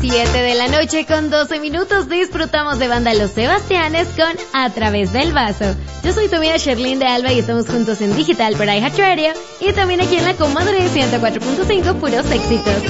7 de la noche con 12 minutos disfrutamos de banda Los Sebastianes con A Través del Vaso. Yo soy tu amiga Sherlyn de Alba y estamos juntos en digital por iHeartRadio y también aquí en la comadre 104.5 puros éxitos.